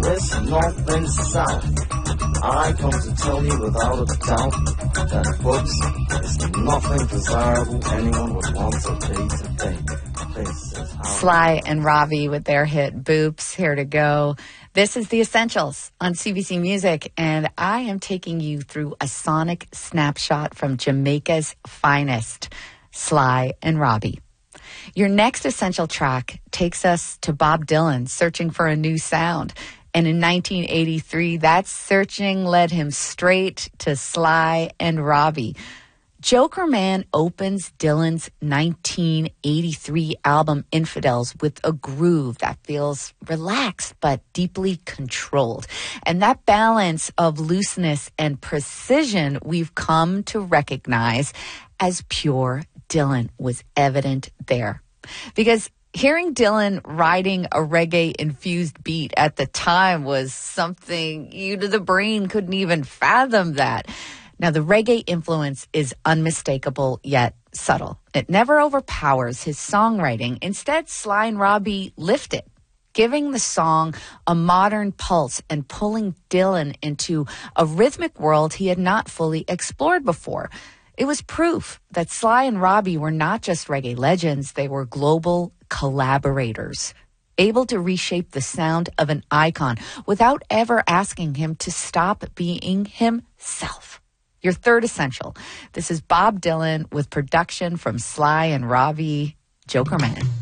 There's nothing south. I come to tell you without a doubt that books is nothing desirable anyone would want to day. This is how Sly and Robbie with their hit Boops, Here to Go. This is The Essentials on CBC Music, and I am taking you through a sonic snapshot from Jamaica's finest, Sly and Robbie. Your next essential track takes us to Bob Dylan searching for a new sound. And in 1983, that searching led him straight to Sly and Robbie. Joker Man opens Dylan's 1983 album Infidels with a groove that feels relaxed but deeply controlled. And that balance of looseness and precision we've come to recognize as pure Dylan was evident there. Because hearing Dylan riding a reggae-infused beat at the time was something the brain couldn't even fathom that. Now, the reggae influence is unmistakable yet subtle. It never overpowers his songwriting. Instead, Sly and Robbie lift it, giving the song a modern pulse and pulling Dylan into a rhythmic world he had not fully explored before. It was proof that Sly and Robbie were not just reggae legends, they were global collaborators, able to reshape the sound of an icon without ever asking him to stop being himself. Your third essential. This is Bob Dylan with production from Sly and Robbie, Joker Man.